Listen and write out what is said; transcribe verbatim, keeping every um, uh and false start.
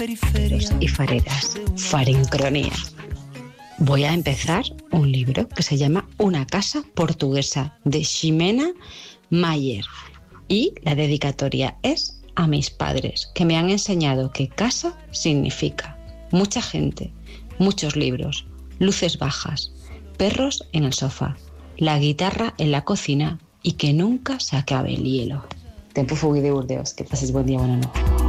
y fareras, Farincronía. Voy a empezar un libro que se llama Una casa portuguesa, de Ximena Mayer, y la dedicatoria es a mis padres, que me han enseñado que casa significa mucha gente, muchos libros, luces bajas, perros en el sofá, la guitarra en la cocina y que nunca se acabe el hielo. Tempo Fugui de Burdeos. Que pases buen día, buena noche.